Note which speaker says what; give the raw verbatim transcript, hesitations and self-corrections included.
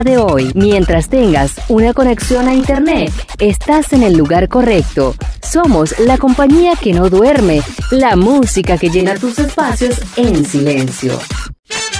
Speaker 1: de hoy. Mientras tengas una conexión a internet, estás en el lugar correcto. Somos la compañía que no duerme, la música que llena tus espacios en silencio.